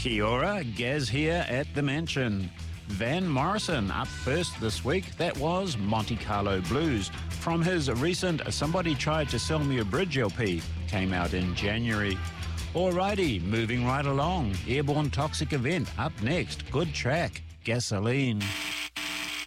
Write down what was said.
Kia ora, Gaz here at the Mansion. Van Morrison up first this week. That was Monte Carlo Blues from his recent Somebody Tried to Sell Me a Bridge LP, came out in January. Alrighty, moving right along. Airborne Toxic Event up next. Good track, Gasoline.